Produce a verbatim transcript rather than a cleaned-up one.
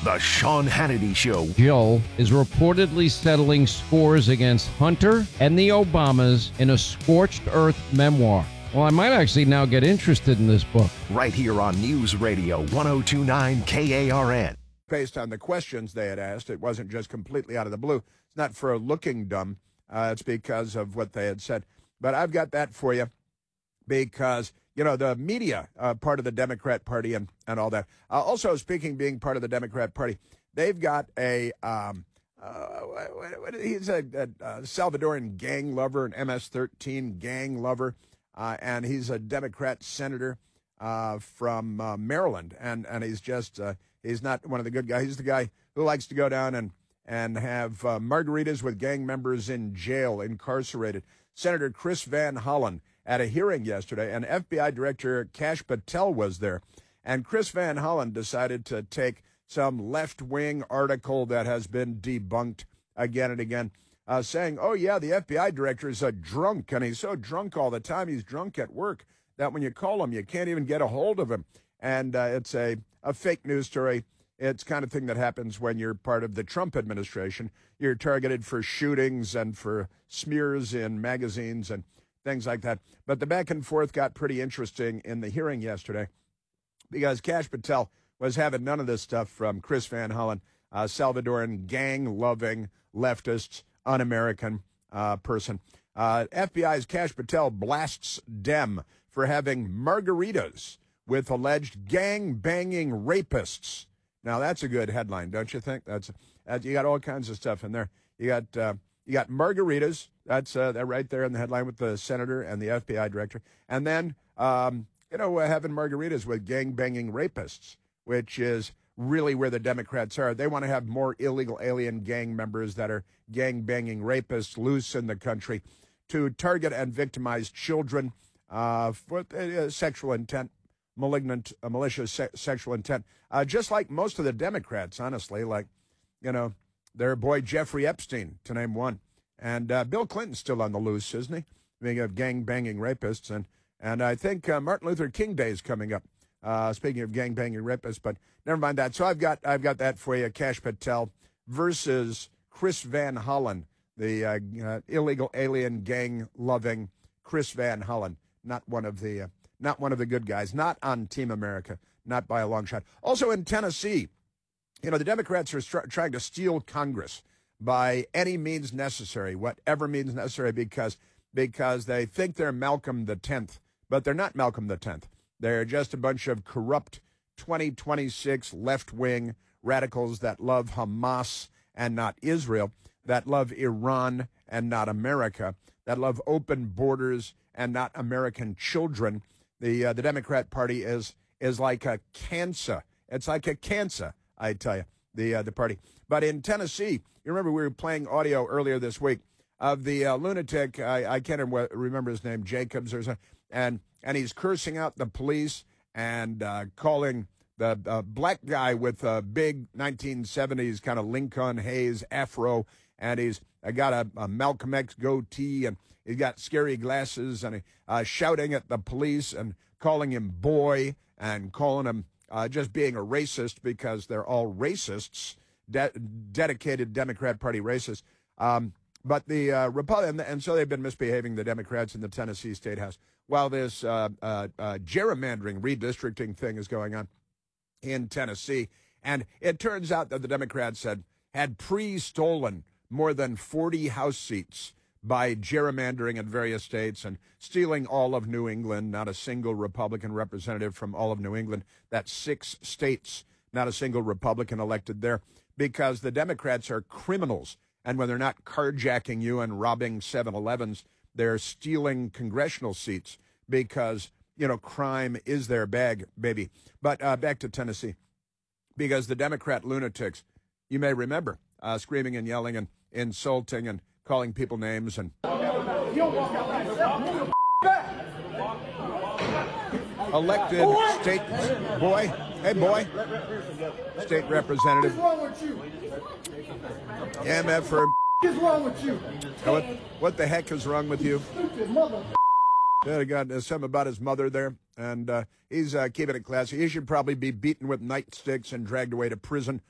The Sean Hannity Show. Jill is reportedly settling scores against Hunter and the Obamas in a scorched earth memoir. Well, I might actually now get interested in this book. Right here on News Radio one oh two point nine K A R N. Based on the questions they had asked, it wasn't just completely out of the blue. It's not for looking dumb. Uh, it's because of what they had said. But I've got that for you because, you know, the media, uh, part of the Democrat Party and, and all that. Uh, also, speaking being part of the Democrat Party, they've got a, um, uh, what, what, he's a, a, a Salvadoran gang lover, an M S thirteen gang lover, uh, and he's a Democrat senator uh, from uh, Maryland. And, and he's just, uh, he's not one of the good guys. He's the guy who likes to go down and, and have uh, margaritas with gang members in jail, incarcerated. Senator Chris Van Hollen at a hearing yesterday, and F B I Director Kash Patel was there. And Chris Van Hollen decided to take some left-wing article that has been debunked again and again, uh, saying, oh, yeah, the F B I director is a drunk, and he's so drunk all the time, he's drunk at work, that when you call him, you can't even get a hold of him. And uh, it's a, a fake news story. It's kind of thing that happens when you're part of the Trump administration. You're targeted for shootings and for smears in magazines and things like that. But the back and forth got pretty interesting in the hearing yesterday because Kash Patel was having none of this stuff from Chris Van Hollen, a Salvadoran gang-loving, leftist, un-American uh, person. Uh, F B I's Kash Patel blasts Dem for having margaritas with alleged gang-banging rapists. Now, that's a good headline, don't you think? That's uh, you got all kinds of stuff in there. You got uh, you got margaritas. That's uh, that right there in the headline with the senator and the F B I director. And then, um, you know, uh, having margaritas with gang-banging rapists, which is really where the Democrats are. They want to have more illegal alien gang members that are gang-banging rapists loose in the country to target and victimize children uh, for uh, sexual intent. Malignant, uh, malicious se- sexual intent, uh, just like most of the Democrats, honestly, like, you know, their boy Jeffrey Epstein, to name one. And uh, Bill Clinton's still on the loose, isn't he? Being of gang-banging rapists. And, and I think uh, Martin Luther King Day is coming up, uh, speaking of gang-banging rapists, but never mind that. So I've got I've got that for you, Kash Patel versus Chris Van Hollen, the uh, uh, illegal alien gang-loving Chris Van Hollen, not one of the... Uh, Not one of the good guys, not on Team America, not by a long shot. Also in Tennessee, you know, the Democrats are str- trying to steal Congress by any means necessary, whatever means necessary, because because they think they're Malcolm the tenth, but they're not Malcolm the tenth. They're just a bunch of corrupt twenty twenty-six left-wing radicals that love Hamas and not Israel, that love Iran and not America, that love open borders and not American children. The uh, the Democrat Party is is like a cancer. It's like a cancer, I tell you, the uh, the party. But in Tennessee, you remember we were playing audio earlier this week of the uh, lunatic, I, I can't remember his name, Jacobs or something, and, and he's cursing out the police and uh, calling the uh, black guy with a big nineteen seventies kind of Lincoln Hayes afro, and he's uh, got a, a Malcolm X goatee, and he's got scary glasses, and he, uh, shouting at the police and calling him boy and calling him uh, just being a racist because they're all racists, de- dedicated Democrat Party racists. Um, but the uh, Republican, and so they've been misbehaving, the Democrats in the Tennessee State House, while this uh, uh, uh, gerrymandering, redistricting thing is going on in Tennessee. And it turns out that the Democrats had, had pre-stolen more than forty House seats by gerrymandering in various states and stealing all of New England, not a single Republican representative from all of New England. That's six states, not a single Republican elected there, because the Democrats are criminals. And when they're not carjacking you and robbing seven elevens, they're stealing congressional seats because, you know, crime is their bag, baby. But uh, back to Tennessee, because the Democrat lunatics, you may remember, uh, screaming and yelling and insulting and calling people names and elected state boy, hey boy, state representative, M F or What is wrong with you? what, what the heck is wrong with you? Stupid mother. Yeah, got uh, something about his mother there, and uh, he's uh, keeping it classy. He should probably be beaten with nightsticks and dragged away to prison